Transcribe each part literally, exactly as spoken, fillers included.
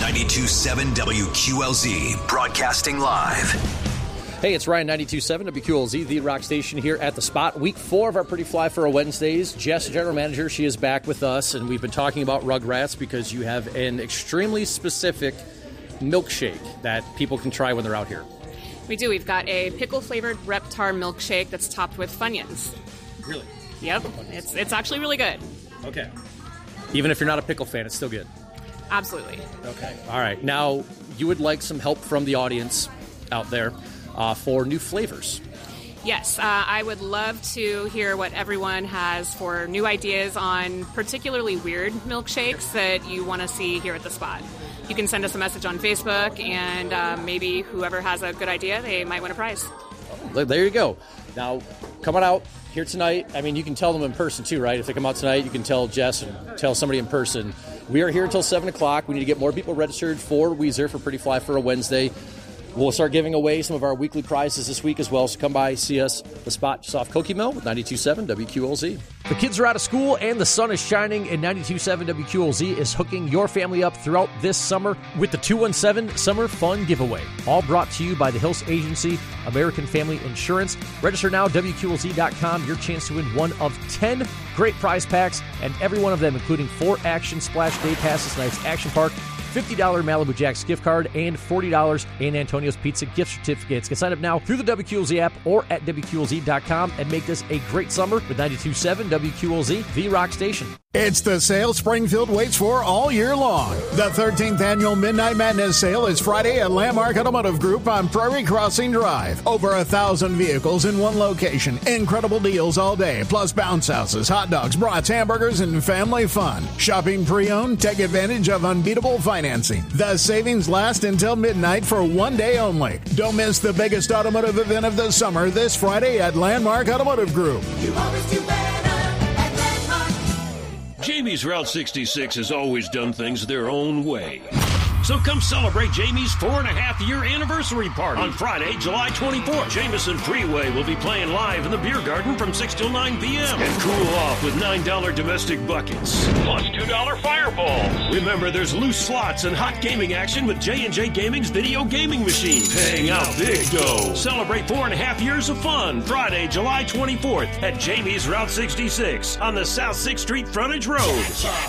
ninety-two point seven W Q L Z, broadcasting live. Hey, it's Ryan, ninety-two point seven W Q L Z, the rock station here at the spot. Week four of our Pretty Fly for a Wednesdays. Jess, general manager, she is back with us, and we've been talking about Rugrats because you have an extremely specific milkshake that people can try when they're out here. We do. We've got a pickle-flavored Reptar milkshake that's topped with Funyuns. Really? Yep. It's it's actually really good. Okay. Even if you're not a pickle fan, it's still good. Absolutely. Okay. All right. Now, you would like some help from the audience out there uh, for new flavors. Yes. Uh, I would love to hear what everyone has for new ideas on particularly weird milkshakes that you want to see here at the spot. You can send us a message on Facebook, and uh, maybe whoever has a good idea, they might win a prize. Oh, there you go. Now, come on out here tonight. I mean, you can tell them in person, too, right? If they come out tonight, you can tell Jess and tell somebody in person. We are here until seven o'clock. We need to get more people registered for Weezer for Pretty Fly for a Wednesday. We'll start giving away some of our weekly prizes this week as well, so come by, see us, the spot just off Cokie Mill with ninety-two point seven W Q L Z. The kids are out of school and the sun is shining, and ninety-two point seven W Q L Z is hooking your family up throughout this summer with the two one seven Summer Fun Giveaway. All brought to you by the Hills Agency, American Family Insurance. Register now, W Q L Z dot com. Your chance to win one of ten great prize packs, and every one of them, including four Action Splash Day passes, tonight's Action Park, fifty dollars Malibu Jack's gift card, and forty dollars in Antonio's Pizza gift certificates. Get signed up now through the W Q L Z app or at W Q L Z dot com and make this a great summer with ninety-two point seven W Q L Z, the rock station. It's the sale Springfield waits for all year long. The thirteenth Annual Midnight Madness Sale is Friday at Landmark Automotive Group on Prairie Crossing Drive. Over a thousand vehicles in one location. Incredible deals all day, plus bounce houses, hot dogs, brats, hamburgers, and family fun. Shopping pre-owned, take advantage of unbeatable financing. The savings last until midnight for one day only. Don't miss the biggest automotive event of the summer this Friday at Landmark Automotive Group. You always do better at Landmark. Jamie's Route sixty-six has always done things their own way. So come celebrate Jamie's four and a half year anniversary party on Friday, July twenty-fourth. Jameson Freeway will be playing live in the beer garden from six till nine p.m. And cool off with nine dollars domestic buckets. Plus two dollars fireballs. Remember, there's loose slots and hot gaming action with J and J Gaming's video gaming machines. Paying out big dough. Celebrate four and a half years of fun Friday, July twenty-fourth at Jamie's Route sixty-six on the South sixth Street Frontage Road.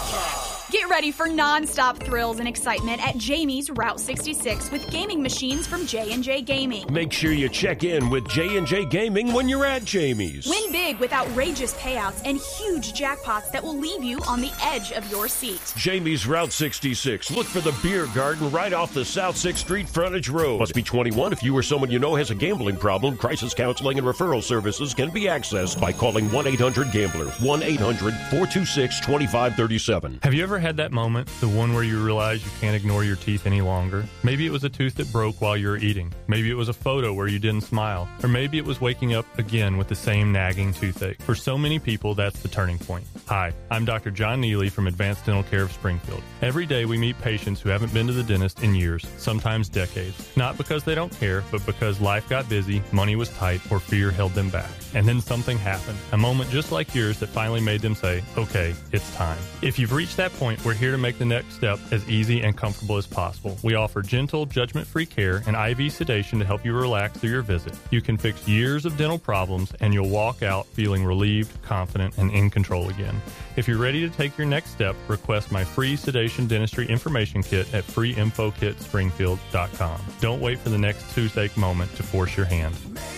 Get ready for non-stop thrills and excitement at Jamie's Route sixty-six with gaming machines from J and J Gaming. Make sure you check in with J and J Gaming when you're at Jamie's. Win big with outrageous payouts and huge jackpots that will leave you on the edge of your seat. Jamie's Route sixty-six. Look for the beer garden right off the South sixth Street Frontage Road. Must be twenty-one. If you or someone you know has a gambling problem, crisis counseling and referral services can be accessed by calling one eight hundred gambler. one eight hundred four two six two five three seven. Have you ever had that moment, the one where you realize you can't ignore your teeth any longer? Maybe it was a tooth that broke while you were eating. Maybe it was a photo where you didn't smile. Or maybe it was waking up again with the same nagging toothache. For so many people, that's the turning point. Hi, I'm Doctor John Neely from Advanced Dental Care of Springfield. Every day we meet patients who haven't been to the dentist in years, sometimes decades. Not because they don't care, but because life got busy, money was tight, or fear held them back. And then something happened. A moment just like yours that finally made them say, okay, it's time. If you've reached that point, we're here to make the next step as easy and comfortable as possible. We offer gentle, judgment-free care and I V sedation to help you relax through your visit. You can fix years of dental problems, and you'll walk out feeling relieved, confident, and in control again. If you're ready to take your next step, request my free sedation dentistry information kit at free info kit springfield dot com. Don't wait for the next toothache moment to force your hand.